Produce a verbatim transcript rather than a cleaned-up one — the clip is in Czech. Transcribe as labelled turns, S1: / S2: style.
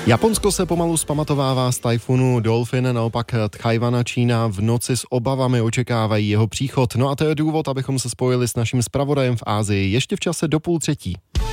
S1: Japonsko se pomalu zpamatovává z tajfunu Dolphin, naopak Tchaj-wan a Čína v noci s obavami očekávají jeho příchod. No a to je důvod, abychom se spojili s naším zpravodajem v Asii ještě v čase do půl třetí.